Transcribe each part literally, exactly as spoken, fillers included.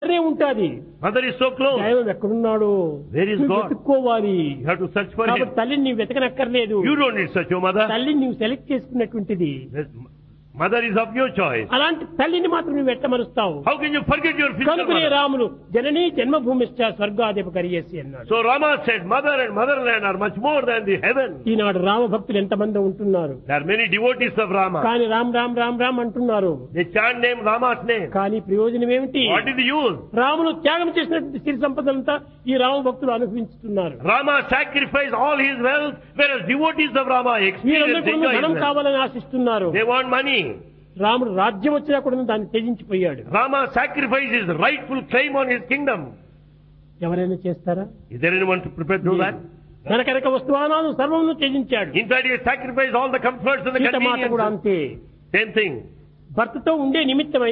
అదే ఉంటాది. Mother is so close. దైవం ఎక్కడున్నాడు? Where is నువ్వు God? వెతుక్కోవాలి. You have to search for కాబట్టి him. తల్లిని నీవు వెతకనక్కర్లేదు. You don't need such a mother. తల్లిని నీవు select చేసుకున్నటువంటిది. Mother is of your choice. అలాంటి తల్లిని మాత్రం నువ్వు ఎట్టమరుస్తావు? How can you forget your physical కనుకనే mother? రాములు జననీ జన్మభూమిశ్చ స్వర్గాధిప కరియేసి అన్నాడు. So Rama said, mother and motherland are much more than the heaven. ఈనాడు రామ భక్తులు ఎంతమంది ఉంటున్నారు? There are many devotees of Rama. కానీ రామ్ రామ్ రామ్ రామ్ అంటున్నారు. They chant name Rama's name. కానీ ప్రయోజనం ఏమిటి? What is the use? Ramulu త్యాగం చేసినటువంటి సిరి సంపదంతా ఈ రామ భక్తులు అనుభవించుతున్నారు. Rama sacrificed all his wealth, whereas devotees of Rama experience వీరందరూ enjoy ధనం his wealth. కావాలని ఆశిస్తున్నారు. They want money. రాముడు రాజ్యం వచ్చినా కూడా దాన్ని త్యజించిపోయాడు. Rama sacrificed his rightful claim on his kingdom. ఎవరైనా చేస్తారా? Is there anyone to prepare to do that? కనకనక వస్తువానాలు సర్వమును త్యజించాడు. In fact, he sacrificed all the comforts and the Sita మాత కూడా conveniences. అంతే. Same thing. భర్తతో ఉండే నిమిత్తమై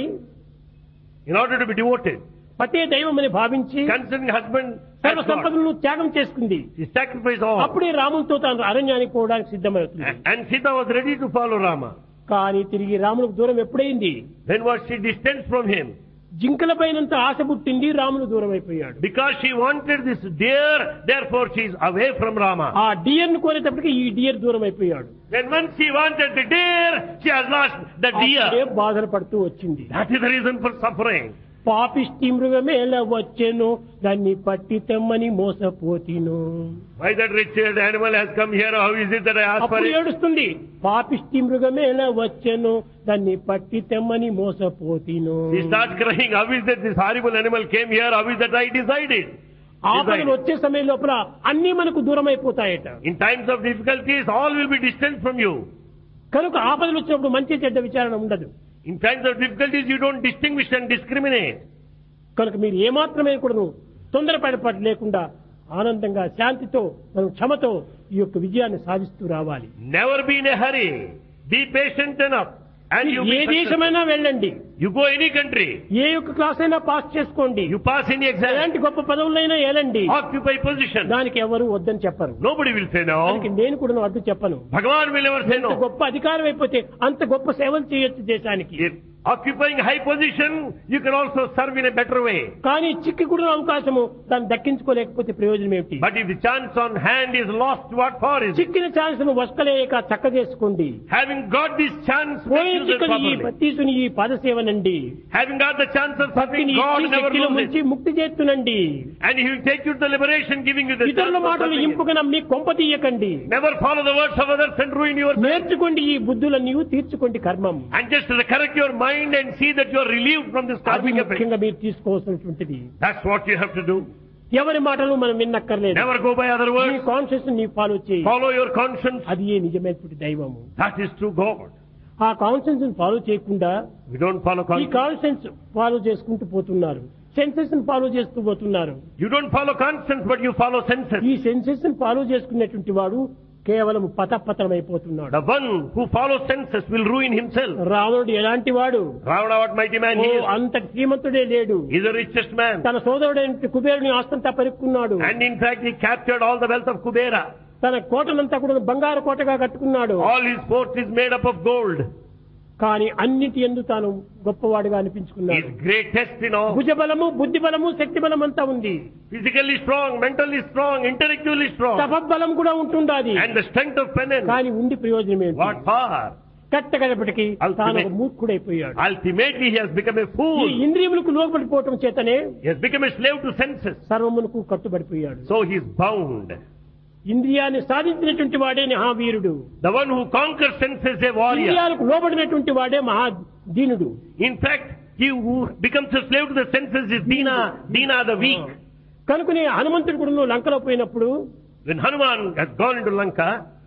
In order to be devoted, పతే దైవం అని భావించి considering husband సర్వ as God, సంపదలను త్యాగం చేసుకుంది. he sacrificed all. అప్పుడే రాములతో తాను అరణ్యానికి పోవడానికి సిద్ధమవుతుంది. And Sita was ready to follow Rama. కానీ తిరిగి రాములకు దూరం ఎప్పుడైంది? Then was she distanced from him? జింకల పైనంత ఆశ పుట్టింది, రాములు దూరం అయిపోయాడు. Because she wanted this deer, therefore she is away from Rama. ఆ డియర్ ను కోరేటప్పటికి ఈ డియర్ దూరం అయిపోయాడు. Then once she wanted the deer, she has lost the అప్పుడే deer. బాధలు పడుతూ వచ్చింది. That is the reason for suffering. పాపిష్టి మృగమేల వచ్చెను దాన్ని పట్టి తెమ్మని మోసపోతిను. Why that wretched animal has come here? How is it that I ask for అప్పుడు it? ఏడుస్తుంది, పాపిష్టి మృగమేల వచ్చెను దాన్ని పట్టి తెమ్మని మోసపోతిను. He starts crying. How is that this horrible animal came here? How is that I decided? ఆపదలు Decided. వచ్చే సమయం లోపల అన్ని మనకు దూరం అయిపోతాయట. In times of difficulties, all will be distant from you. కనుక ఆపదలు వచ్చినప్పుడు మంచి చెడ్డ విచారణ ఉండదు. In times of difficulties, you don't distinguish and discriminate. కనుక మీరు ఏమాత్రమే కూడా తొందరపడి లేకుండా ఆనందంగా శాంతితో మనం క్షమతో ఈ యొక్క విజయాన్ని సాధిస్తూ రావాలి. Never be in a hurry. Be patient enough. And you A be successful. దేశమైనా వెళ్ళండి, You go any country. ఏ యొక్క క్లాస్ అయినా పాస్ చేసుకోండి, You pass any exam. ఎలాంటి గొప్ప పదవులైనా ఏలండి, Occupy position. దానికి ఎవరు వద్దని చెప్పరు. Nobody will say దానికి no. నేను కూడా అడ్డు చెప్పను. Bhagavan will never say ఎంత no. గొప్ప అధికారం అయిపోతే అంత గొప్ప సేవలు చేయొచ్చు దేశానికి. If occupying high position, you can also serve in a better way. కానీ చిక్కి కూడా అవకాశము దాన్ని దక్కించుకోలేకపోతే ప్రయోజనం ఏమిటి? But if the chance on hand is lost, what for is it? చిక్కిన ఛాన్స్ ను వస్కలేక చక్క చేసుకోండి. Having got this chance, పోయిన make use of it చిక్కని ఈ properly. తీసుకుని ఈ పదసేవనండి. Having got the chance of serving భక్తిని God, ఇచ్చి never శక్తిలో lose ముంచి it. ముక్తి చేస్తునండి. And He will take you to the liberation, giving you the chance ఇతరుల of మాటలు serving Him. ఇంపుగా నమ్మి కొంప తీయకండి. Never follow the words of others and ruin your faith. నేర్చుకోండి ఈ బుద్ధులన్నీ, తీర్చుకోండి కర్మం. And just correct your mind and see that you are relieved from this అది karmic effect. ముఖ్యంగా మీరు తీసుకోవాల్సినటువంటిది. That's what you have to do. ఎవరి మాటలు మనం విన్నక్కర్లేదు. Never go by other నీ words. కాన్షియస్ నీ ఫాలో చేయి. Follow your conscience. అది ఏ నిజమైనటువంటి దైవము. That is true God. ఆ కాన్షియన్స్ ఫాలో చేయకుండా We don't follow ఈ conscience. కాన్షియన్స్ ఫాలో చేసుకుంటూ పోతున్నారు. సెన్సెస్ ఫాలో చేస్తూ పోతున్నారు. You don't follow conscience, but you follow senses. ఈ సెన్సెస్ ఫాలో చేసుకున్నటువంటి వాడు కేవలం పతపతనమైపోతున్నాడు. The one who follows senses will ruin himself. రావణుడు ఎలాంటి వాడు? Ravana, what mighty man oh, he is. అంత శ్రీమంతుడే లేడు. He's the richest man. తన సోదరుడైన కుబేరుని ఆస్తంతా పరుక్కున్నాడు. And in fact, he captured all the wealth of Kubera. తన కోటనంతా కూడా బంగారు కోటగా కట్టుకున్నాడు. All his fort is made up of gold. కానీ అన్నిటి యందు తాను గొప్పవాడుగా అనిపించుకున్నాడు. He's greatest in all. భుజబలము, బుద్ధి బలము, శక్తి బలం అంతా ఉంది. Physically strong, mentally strong, intellectually strong. తపబలం కూడా ఉంటుండాది. And the strength of penance. కానీ ఉండి ప్రయోజనం ఏంటి? What for? కట్టగడపటికి Ultimate. తాను ఒక మూర్ఖుడైపోయాడు. Ultimately, he has become a ఈ fool. ఇంద్రియములకు లోపడిపోవటం చేతనే He has become a slave to senses. సర్వమునకు కట్టుబడిపోయాడు. So he is bound. ఇంద్రియాన్ని సాధించినటువంటి వాడే మహావీరుడు. The one who conquers senses is a warrior. ఇంద్రియాలకు లోబడినటువంటి వాడే మహా దీనుడు. In fact, he who becomes a slave to the senses is Dina, Dina the weak. కనుకనే హనుమంతుడు కూడా లంకలో పోయినప్పుడు When Hanuman has gone into Lanka,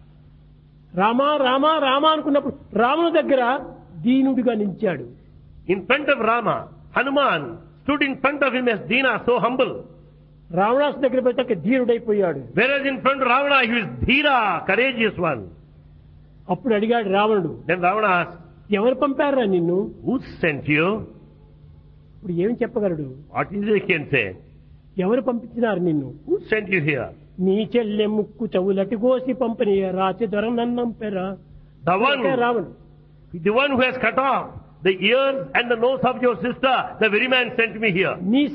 Rama Rama Rama అనుకున్నప్పుడు రాముని దగ్గర దీనుడిగా నిలిచాడు. in front of Rama, Hanuman stood in front of him as Dina, so humble. రావణాసు దగ్గర పోతే ధీరుడైపోయాడు. Whereas in front of Ravana, he was Dhira, courageous one. అప్పుడు అడిగాడు రావణుడు, Then Ravana asked, ఎవరు పంపారా నిన్ను? who sent you? ఇప్పుడు ఏం చెప్పగలడు? What is it he can say? ఎవరు పంపించినారు నిన్ను? Who sent you here? నీ చెల్లె ముక్కు చెవులటి కోసి పంపిణీ రాచి దొర నన్నం పెర. The one, రావణుడు the one who has cut off the ears and the nose of your sister, the very man sent me here. నీ